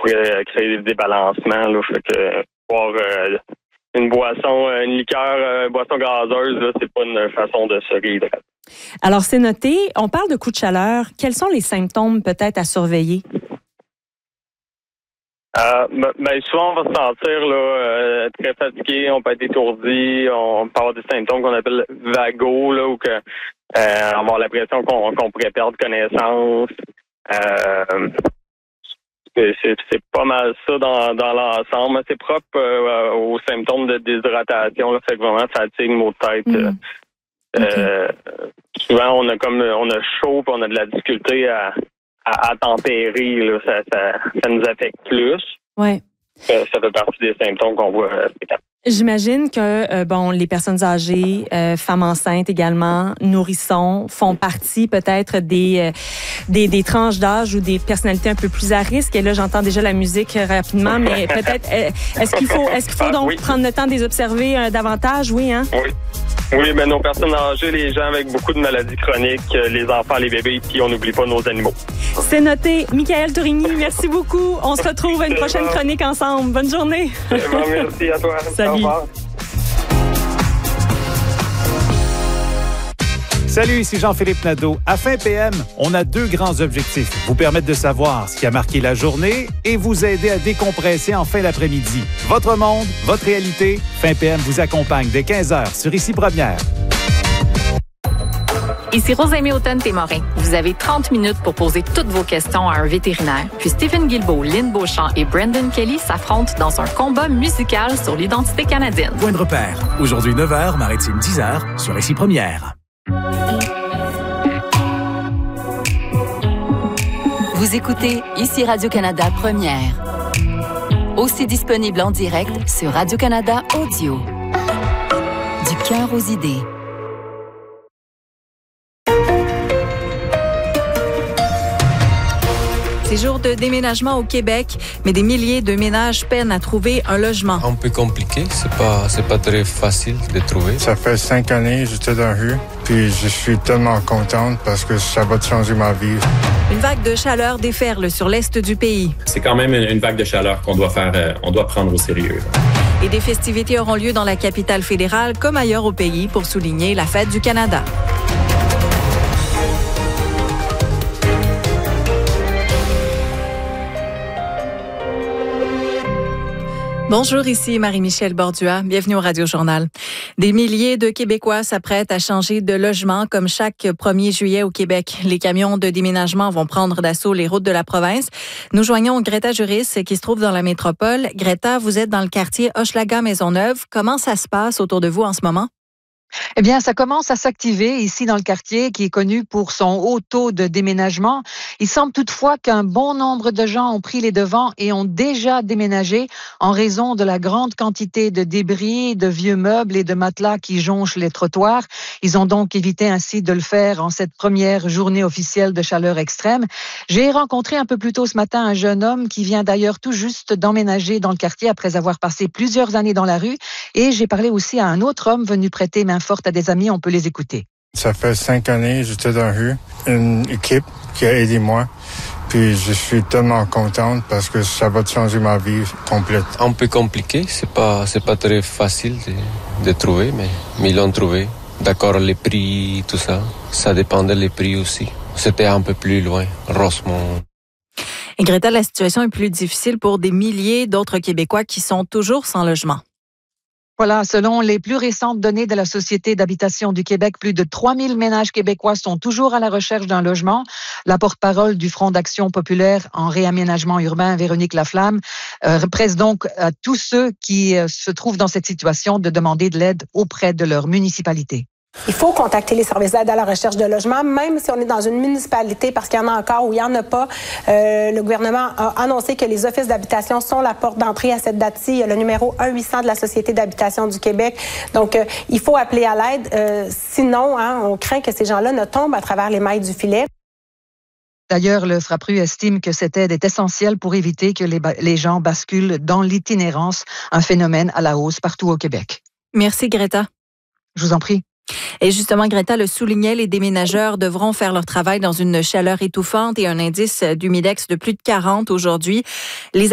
pourrait créer des débalancements. Là, fait que boire une boisson, une liqueur, boisson gazeuse, là, c'est pas une façon de se réhydrater. Alors, c'est noté. On parle de coups de chaleur. Quels sont les symptômes peut-être à surveiller? Souvent, on va se sentir là, très fatigué, on peut être étourdi, on peut avoir des symptômes qu'on appelle vagos, là, ou que avoir l'impression qu'on pourrait perdre connaissance. C'est pas mal ça dans l'ensemble. C'est propre aux symptômes de déshydratation, là, fait que vraiment fatigue, maux de tête. Souvent, on a chaud, puis on a de la difficulté à tempérer. Là, ça nous affecte plus. Ouais. Ça fait partie des symptômes qu'on voit fréquemment. J'imagine que les personnes âgées, femmes enceintes également, nourrissons, font partie peut-être des tranches d'âge ou des personnalités un peu plus à risque. Et là, j'entends déjà la musique rapidement, mais peut-être est-ce qu'il faut donc prendre le temps de les observer davantage? Oui, hein? Oui, mais nos personnes âgées, les gens avec beaucoup de maladies chroniques, les enfants, les bébés, puis on n'oublie pas nos animaux. C'est noté. Michaël Tourigny, merci beaucoup. On se retrouve à une prochaine chronique ensemble. Bonne journée. Merci à toi. Salut. Au revoir. Salut, ici Jean-Philippe Nadeau. À Fin PM, on a 2 grands objectifs. Vous permettre de savoir ce qui a marqué la journée et vous aider à décompresser en fin d'après-midi. Votre monde, votre réalité. Fin PM vous accompagne dès 15h sur Ici Première. Ici Rosalie Houghton-Témorin. Vous avez 30 minutes pour poser toutes vos questions à un vétérinaire. Puis Stephen Guilbeault, Lynn Beauchamp et Brandon Kelly s'affrontent dans un combat musical sur l'identité canadienne. Point de repère. Aujourd'hui 9h, Maritime 10h sur Ici Première. Vous écoutez Ici Radio-Canada Première. Aussi disponible en direct sur Radio-Canada Audio. Du cœur aux idées. C'est jour de déménagement au Québec, mais des milliers de ménages peinent à trouver un logement. Un peu compliqué, c'est pas très facile de trouver. Ça fait 5 années, j'étais dans la rue, puis je suis tellement contente parce que ça va changer ma vie. Une vague de chaleur déferle sur l'est du pays. C'est quand même une vague de chaleur qu'on doit on doit prendre au sérieux. Et des festivités auront lieu dans la capitale fédérale comme ailleurs au pays pour souligner la fête du Canada. Bonjour, ici Marie-Michel Bordua. Bienvenue au Radio-Journal. Des milliers de Québécois s'apprêtent à changer de logement comme chaque 1er juillet au Québec. Les camions de déménagement vont prendre d'assaut les routes de la province. Nous joignons Greta Juris qui se trouve dans la métropole. Greta, vous êtes dans le quartier Hochelaga-Maisonneuve. Comment ça se passe autour de vous en ce moment? Eh bien, ça commence à s'activer ici dans le quartier qui est connu pour son haut taux de déménagement. Il semble toutefois qu'un bon nombre de gens ont pris les devants et ont déjà déménagé en raison de la grande quantité de débris, de vieux meubles et de matelas qui jonchent les trottoirs. Ils ont donc évité ainsi de le faire en cette première journée officielle de chaleur extrême. J'ai rencontré un peu plus tôt ce matin un jeune homme qui vient d'ailleurs tout juste d'emménager dans le quartier après avoir passé plusieurs années dans la rue. Et j'ai parlé aussi à un autre homme venu prêter main forte à des amis. On peut les écouter. Ça fait 5 années, j'étais dans la rue. Une équipe qui a aidé moi. Puis je suis tellement contente parce que ça va changer ma vie complète. Un peu compliqué, c'est pas très facile de trouver, mais ils l'ont trouvé. D'accord, les prix, tout ça, ça dépendait des prix aussi. C'était un peu plus loin, Rosemont. Et Greta, la situation est plus difficile pour des milliers d'autres Québécois qui sont toujours sans logement. Voilà, selon les plus récentes données de la Société d'habitation du Québec, plus de 3000 ménages québécois sont toujours à la recherche d'un logement. La porte-parole du Front d'action populaire en réaménagement urbain, Véronique Laflamme, presse donc à tous ceux qui se trouvent dans cette situation de demander de l'aide auprès de leur municipalité. Il faut contacter les services d'aide à la recherche de logement, même si on est dans une municipalité, parce qu'il y en a encore ou il n'y en a pas. Le gouvernement a annoncé que les offices d'habitation sont la porte d'entrée à cette date-ci. Il y a le numéro 1-800 de la Société d'habitation du Québec. Donc, il faut appeler à l'aide. Sinon, on craint que ces gens-là ne tombent à travers les mailles du filet. D'ailleurs, le FRAPRU estime que cette aide est essentielle pour éviter que les gens basculent dans l'itinérance, un phénomène à la hausse partout au Québec. Merci, Greta. Je vous en prie. Et justement, Greta le soulignait, les déménageurs devront faire leur travail dans une chaleur étouffante et un indice d'humidex de plus de 40 aujourd'hui. Les